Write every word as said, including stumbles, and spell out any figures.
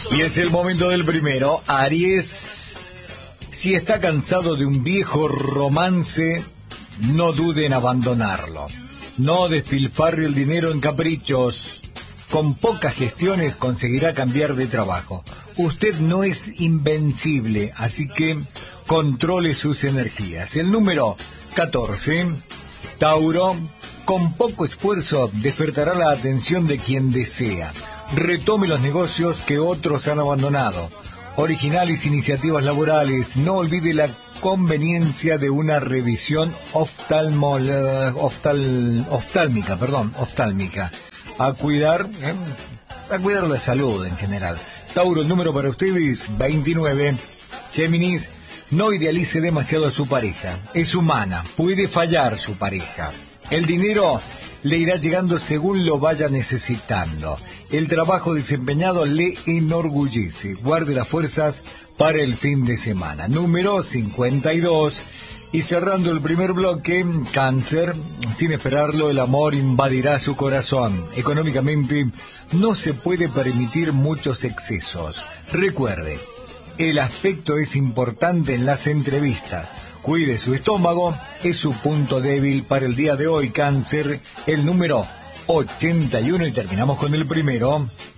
Y es el momento del primero. Aries, si está cansado de un viejo romance, no dude en abandonarlo. No despilfarre el dinero en caprichos. Con pocas gestiones conseguirá cambiar de trabajo. Usted no es invencible, así que controle sus energías. El número catorce, Tauro, con poco esfuerzo despertará la atención de quien desea. Retome los negocios que otros han abandonado. Originales iniciativas laborales. No olvide la conveniencia de una revisión oftalmo, oftal, oftálmica, perdón, oftálmica. A cuidar, eh, a cuidar la salud en general. Tauro, el número para ustedes, veintinueve. Géminis, no idealice demasiado a su pareja. Es humana, puede fallar su pareja. El dinero le irá llegando según lo vaya necesitando. El trabajo desempeñado le enorgullece. Guarde las fuerzas para el fin de semana. Número cincuenta y dos. Y cerrando el primer bloque, Cáncer, sin esperarlo, el amor invadirá su corazón. Económicamente, no se puede permitir muchos excesos. Recuerde, el aspecto es importante en las entrevistas. Cuide su estómago, es su punto débil para el día de hoy, Cáncer, el número ochenta y uno, y terminamos con el primero.